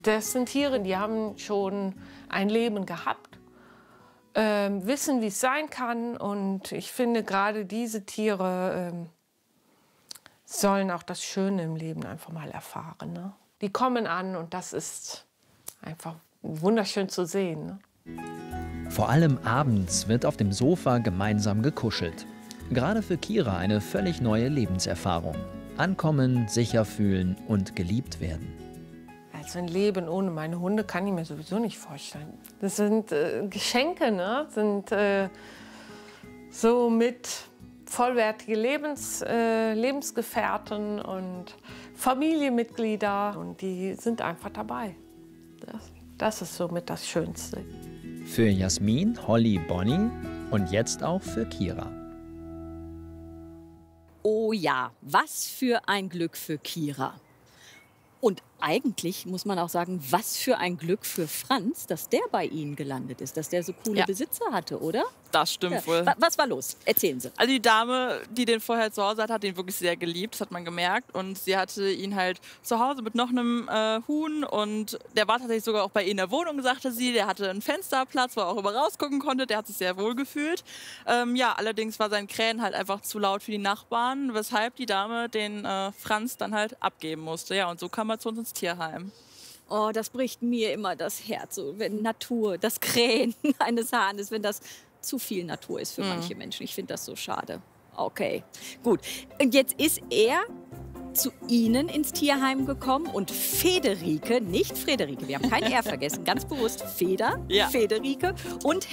Das sind Tiere, die haben schon ein Leben gehabt, wissen, wie es sein kann. Und ich finde, gerade diese Tiere sollen auch das Schöne im Leben einfach mal erfahren. Ne? Die kommen an und das ist einfach wunderschön zu sehen. Ne? Vor allem abends wird auf dem Sofa gemeinsam gekuschelt. Gerade für Kira eine völlig neue Lebenserfahrung. Ankommen, sicher fühlen und geliebt werden. Also ein Leben ohne meine Hunde kann ich mir sowieso nicht vorstellen. Das sind Geschenke, ne? Das sind so mit vollwertige Lebensgefährten und Familienmitglieder. Und die sind einfach dabei. Das ist somit das Schönste. Für Jasmin, Holly, Bonnie und jetzt auch für Kira. Oh ja, was für ein Glück für Kira. Und eigentlich muss man auch sagen, was für ein Glück für Franz, dass der bei Ihnen gelandet ist, dass der so coole Besitzer hatte, oder? Das stimmt wohl. Was war los? Erzählen Sie. Also die Dame, die den vorher zu Hause hat ihn wirklich sehr geliebt, das hat man gemerkt. Und sie hatte ihn halt zu Hause mit noch einem Huhn und der war tatsächlich sogar auch bei ihr in der Wohnung, sagte sie. Der hatte einen Fensterplatz, wo er auch über rausgucken konnte. Der hat sich sehr wohl gefühlt. Ja, allerdings war sein Krähen halt einfach zu laut für die Nachbarn, weshalb die Dame den Franz dann halt abgeben musste. Ja, und so kam er zu uns ins Tierheim. Oh, das bricht mir immer das Herz, so, wenn Natur, das Krähen eines Hahnes, wenn das zu viel Natur ist für manche Menschen. Ich finde das so schade. Okay, gut. Und jetzt ist er zu Ihnen ins Tierheim gekommen und Federike, nicht Frederike, wir haben kein R vergessen, ganz bewusst Federike und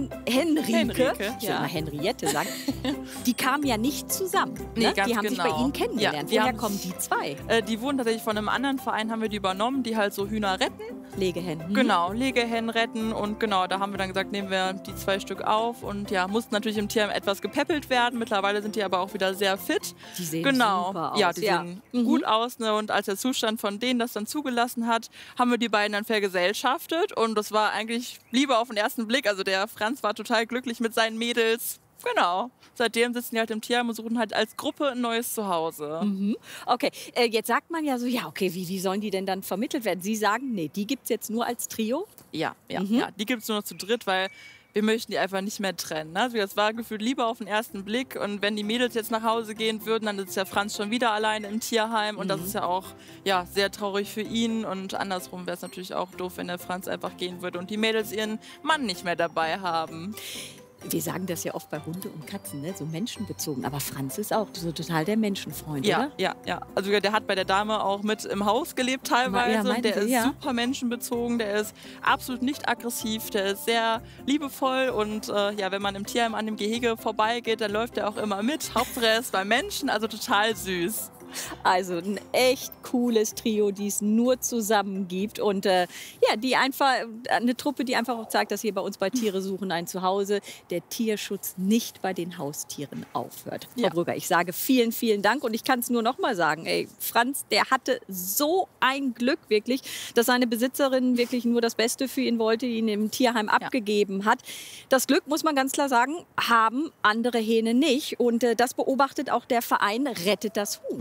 Henrike, ich will mal Henriette sagen, die kamen ja nicht zusammen. Nee, ne? Die haben sich bei Ihnen kennengelernt. Woher kommen die zwei? Die wurden tatsächlich von einem anderen Verein, haben wir die übernommen, die halt so Hühner retten. Legehennen. Genau, Legehennen retten und genau, da haben wir dann gesagt, nehmen wir die 2 Stück auf und ja, mussten natürlich im Tierheim etwas gepäppelt werden. Mittlerweile sind die aber auch wieder sehr fit. Die sehen super aus. Ja, die sehen gut aus. Ne? Und als der Zustand von denen das dann zugelassen hat, haben wir die beiden dann vergesellschaftet und das war eigentlich Liebe auf den ersten Blick. Also der Franz war total glücklich mit seinen Mädels. Genau. Seitdem sitzen die halt im Tierheim und suchen halt als Gruppe ein neues Zuhause. Okay, jetzt sagt man ja so, ja, okay, wie sollen die denn dann vermittelt werden? Sie sagen, nee, die gibt es jetzt nur als Trio? Ja, die gibt es nur noch zu dritt, weil wir möchten die einfach nicht mehr trennen. Ne? Also das war gefühlt Liebe auf den ersten Blick und wenn die Mädels jetzt nach Hause gehen würden, dann ist ja Franz schon wieder alleine im Tierheim und das ist ja auch sehr traurig für ihn und andersrum wäre es natürlich auch doof, wenn der Franz einfach gehen würde und die Mädels ihren Mann nicht mehr dabei haben. Wir sagen das ja oft bei Hunde und Katzen, ne? So menschenbezogen. Aber Franz ist auch so total der Menschenfreund, oder? Ja. Also der hat bei der Dame auch mit im Haus gelebt teilweise. Ja, der ist super menschenbezogen, der ist absolut nicht aggressiv, der ist sehr liebevoll. Und wenn man im Tierheim an dem Gehege vorbeigeht, dann läuft er auch immer mit. Hauptsache er ist bei Menschen, also total süß. Also ein echt cooles Trio, die es nur zusammen gibt. Und die einfach, eine Truppe, die einfach auch zeigt, dass hier bei uns bei Tiere suchen ein Zuhause der Tierschutz nicht bei den Haustieren aufhört. Frau Brügger, ich sage vielen, vielen Dank. Und ich kann es nur noch mal sagen, ey, Franz, der hatte so ein Glück wirklich, dass seine Besitzerin wirklich nur das Beste für ihn wollte, ihn im Tierheim abgegeben hat. Das Glück, muss man ganz klar sagen, haben andere Hähne nicht. Und das beobachtet auch der Verein Rettet das Huhn.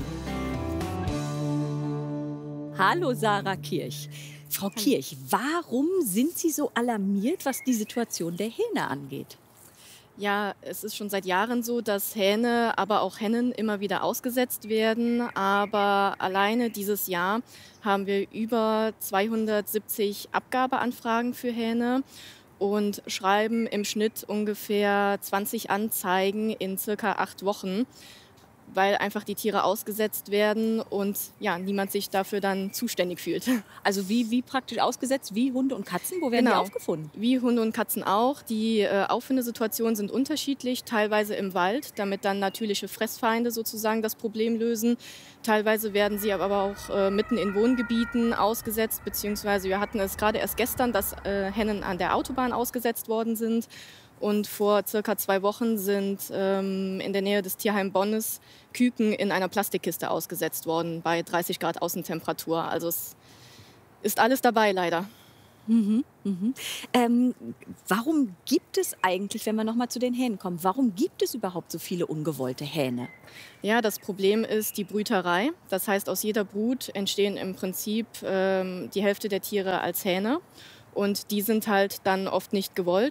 Hallo Sarah Kirch. Frau Kirch, warum sind Sie so alarmiert, was die Situation der Hähne angeht? Ja, es ist schon seit Jahren so, dass Hähne, aber auch Hennen immer wieder ausgesetzt werden. Aber alleine dieses Jahr haben wir über 270 Abgabeanfragen für Hähne und schreiben im Schnitt ungefähr 20 Anzeigen in circa 8 Wochen. Weil einfach die Tiere ausgesetzt werden und niemand sich dafür dann zuständig fühlt. Also wie praktisch ausgesetzt, wie Hunde und Katzen? Wo werden die aufgefunden? Wie Hunde und Katzen auch. Die Auffindesituationen sind unterschiedlich, teilweise im Wald, damit dann natürliche Fressfeinde sozusagen das Problem lösen. Teilweise werden sie aber auch mitten in Wohngebieten ausgesetzt, beziehungsweise wir hatten es gerade erst gestern, dass Hennen an der Autobahn ausgesetzt worden sind. Und vor circa 2 Wochen sind in der Nähe des Tierheim Bonnes Küken in einer Plastikkiste ausgesetzt worden bei 30 Grad Außentemperatur. Also es ist alles dabei leider. Mhm, mhm. Warum gibt es eigentlich, wenn wir noch mal zu den Hähnen kommen, warum gibt es überhaupt so viele ungewollte Hähne? Ja, das Problem ist die Brüterei. Das heißt, aus jeder Brut entstehen im Prinzip die Hälfte der Tiere als Hähne. Und die sind halt dann oft nicht gewollt.